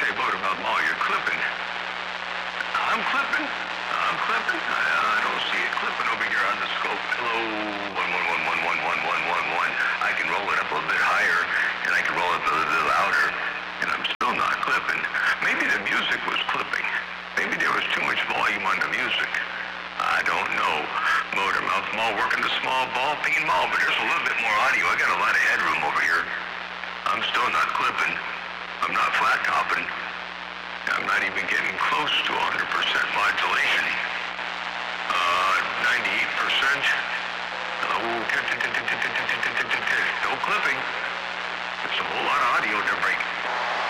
Say, Motormouth Mall, you're clipping. I'm clipping. I'm clipping. I don't see it clipping over here on the scope. Hello, 111111111. I can roll it up a little bit higher, and I can roll it a little bit louder, and I'm still not clipping. Maybe the music was clipping. Maybe there was too much volume on the music. I don't know. Motormouth Mall, working the small ball peen mall, but there's a little bit more audio. I got a lot of headroom over here. I'm still not clipping. I'm not flat topping. I'm not even getting close to